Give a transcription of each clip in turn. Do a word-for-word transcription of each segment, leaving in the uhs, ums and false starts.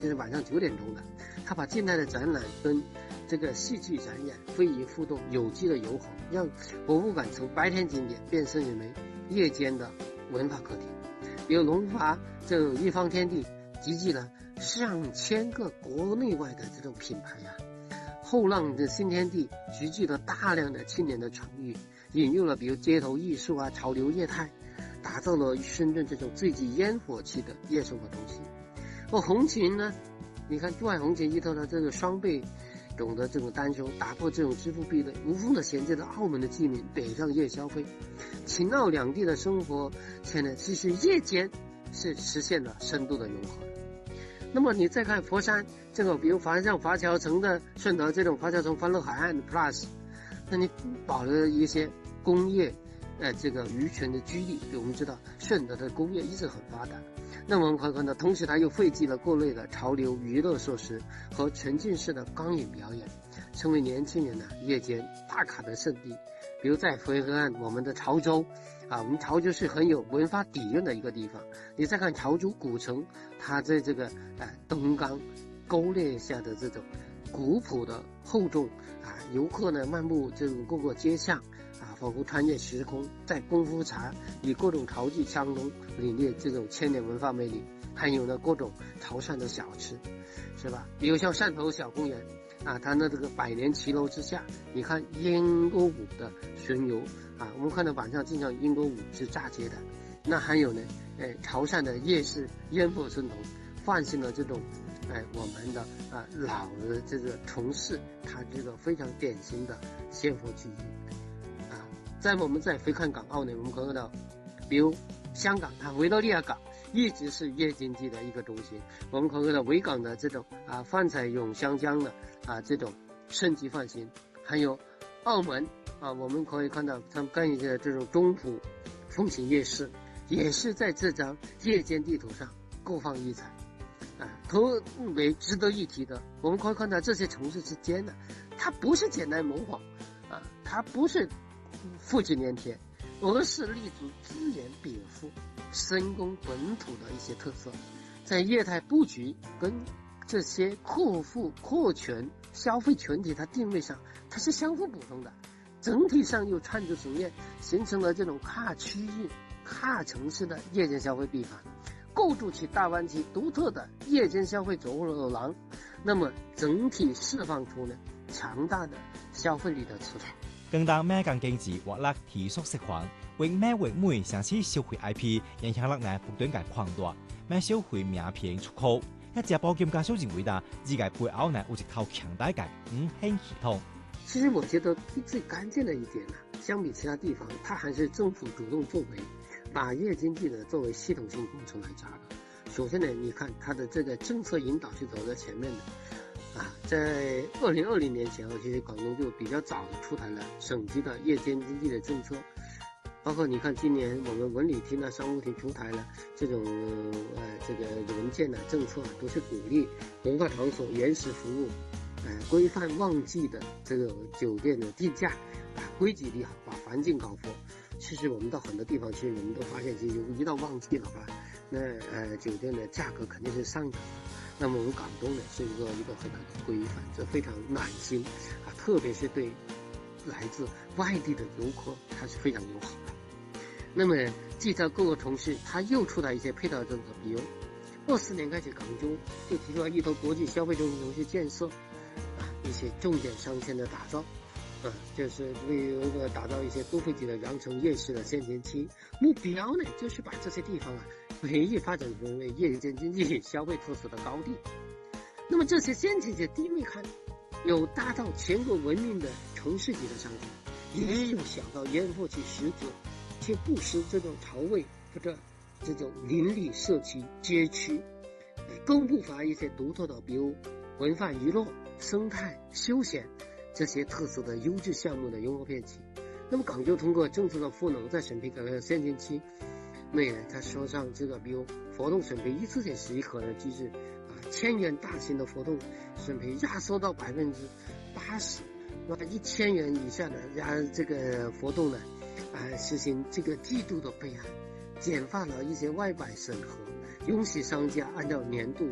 就是晚上九点钟的，他把近代的展览跟这个戏剧展演非遗互动有机的糅合，让博物馆从白天景点变身为夜间的文化客厅。比如龙华这种一方天地集聚了上千个国内外的这种品牌呀、啊，后浪的新天地集聚了大量的青年的创意，引入了比如街头艺术啊、潮流业态，打造了深圳这种最具烟火气的夜生活中心。而红琴呢，你看珠海红琴依托了这个双倍懂得这种单收，打破这种支付壁垒，无缝的衔接了澳门的居民北上夜消费，秦澳两地的生活圈呢，其实夜间是实现了深度的融合。那么你再看佛山这个，比如华像华侨城的顺德这种华侨城欢乐海岸 Plus， 那你保留了一些工业，呃，这个渔群的居地。我们知道顺德的工业一直很发达。那么我们可以看到，同时它又汇集了各类的潮流娱乐设施和沉浸式的光影表演，成为年轻人呢夜间打卡的圣地。比如在回河岸，我们的潮州啊，我们潮州是很有文化底蕴的一个地方。你再看潮州古城，它在这个呃东冈沟列下的这种古朴的厚重啊，游客呢漫步这种各个街巷啊，仿佛穿越时空，在功夫茶以各种潮剧腔中领略这种千年文化魅力，还有呢各种潮汕的小吃，是吧？比如像汕头小公园啊，它的这个百年骑楼之下，你看烟歌舞的巡游啊，我们看到晚上经常烟歌舞是炸街的。那还有呢，哎，潮汕的夜市烟火村头，唤醒了这种哎我们的啊老的这个城市，它这个非常典型的鲜活记忆啊。在我们再回看港澳呢，我们看到，比如香港，它维多利亚港一直是夜经济的一个中心。我们看到维港的这种啊泛彩咏香江的啊这种升级换新，还有澳门啊，我们可以看到他们干一些这种中葡风情夜市，也是在这张夜间地图上各放异彩啊。特别值得一提的，我们可以看到这些城市之间呢，它不是简单模仿啊，它不是复制粘贴，而是立足资源禀赋，深耕本土的一些特色，在业态布局跟这些客户客群消费群体它定位上，它是相互补充的，整体上又串出层面，形成了这种跨区域、跨城市的夜间消费闭环，构筑起大湾区独特的夜间消费走廊。那么整体释放出呢强大的消费力的磁场。 更當咩更經濟獲得提速釋放，為咩為每城市消費 I P 影響力呢不斷嘅擴大，咩消費名片出口，一隻保險家小認為的，自己背後呢有一套強大嘅五興系統。 其实我觉得最关键的一点呢，相比其他地方，它还是政府主动作为，把夜经济呢作为系统性工程来扎的。首先呢，你看它的这个政策引导是走在前面的。啊，在二零二零年前后，其实广东就比较早的出台了省级的夜间经济的政策，包括你看今年我们文旅厅啊、商务厅出台了这种呃这个文件啊、政策啊，都是鼓励文化场所原始服务，呃规范旺季的这个酒店的定价，把规矩立好，把环境搞活。其实我们到很多地方，其实我们都发现，其实一到旺季的话，那呃酒店的价格肯定是上涨。那么我们广东呢是一个一个很好的规范，这非常暖心啊，特别是对来自外地的游客，它是非常友好的。那么既在各个城市，它又出台一些配套政策，比如二四年开始，广州就提出了一头国际消费中心城市建设啊，一些重点商圈的打造啊，就是为一个打造一些都会级的羊城夜市的先行期，目标呢就是把这些地方啊培育发展成为夜间经济消费特色的高地。那么这些先行者地位看，有大到全国闻名的城市级的商圈，也有小到烟火气十足却不失这种潮味或者这种邻里社区街区，更不乏一些独特的比如文化娱乐、生态休闲这些特色的优质项目的融合片期。那么广州通过政策的赋能，在审批改革先行期那也他说上这个比如活动审批一次性许可的机制啊，千元大型的活动审批压缩到百分之八十，那一千元以下的压这个活动呢啊实行这个季度的备案，简化了一些外摆审核，允许商家按照年度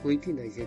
规定的一些